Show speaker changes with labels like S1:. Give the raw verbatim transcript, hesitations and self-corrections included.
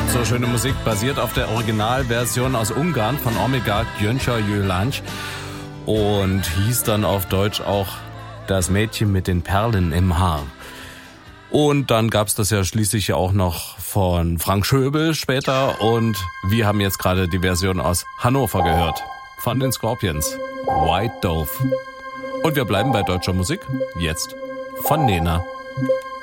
S1: So schöne Musik basiert auf der Originalversion aus Ungarn von Omega Gyöngyös Gyöngy und hieß dann auf Deutsch auch Das Mädchen mit den Perlen im Haar. Und dann gab's das ja schließlich auch noch von Frank Schöbel später und wir haben jetzt gerade die Version aus Hannover gehört von den Scorpions, White Dove. Und wir bleiben bei deutscher Musik, jetzt von Nena.